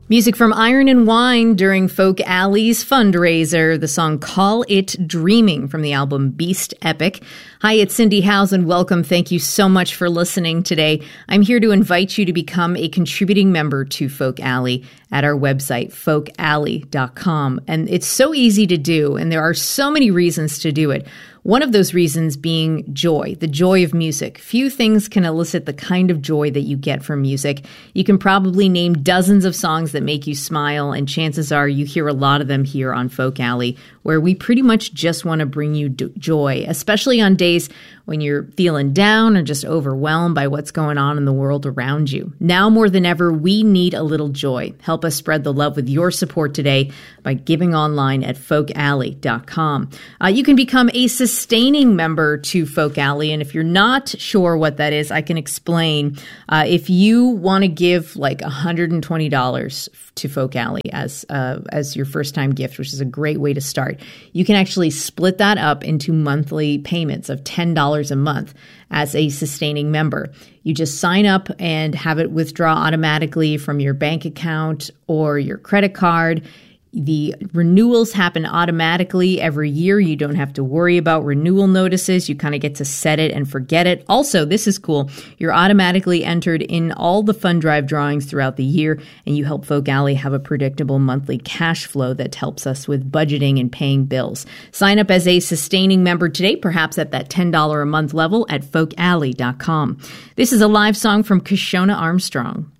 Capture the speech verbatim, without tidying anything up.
Music from Iron and Wine during Folk Alley's fundraiser, the song Call It Dreaming from the album Beast Epic. Hi, it's Cindy Howes and welcome. Thank you so much for listening today. I'm here to invite you to become a contributing member to Folk Alley at our website, folk alley dot com. And it's so easy to do, and there are so many reasons to do it. One of those reasons being joy, the joy of music. Few things can elicit the kind of joy that you get from music. You can probably name dozens of songs that make you smile, and chances are you hear a lot of them here on Folk Alley, where we pretty much just want to bring you d- joy, especially on days when you're feeling down or just overwhelmed by what's going on in the world around you. Now more than ever, we need a little joy. Help us spread the love with your support today by giving online at folk alley dot com. Uh, you can become a sustaining member to Folk Alley, and if you're not sure what that is, I can explain. Uh, if you want to give like one hundred twenty dollars to Folk Alley as uh, as your first time gift, which is a great way to start, you can actually split that up into monthly payments of ten dollars a month as a sustaining member. You just sign up and have it withdraw automatically from your bank account or your credit card. The renewals happen automatically every year. You don't have to worry about renewal notices. You kind of get to set it and forget it. Also, this is cool. You're automatically entered in all the fund drive drawings throughout the year, and you help Folk Alley have a predictable monthly cash flow that helps us with budgeting and paying bills. Sign up as a sustaining member today, perhaps at that ten dollars a month level at folk alley dot com. This is a live song from Kashona Armstrong.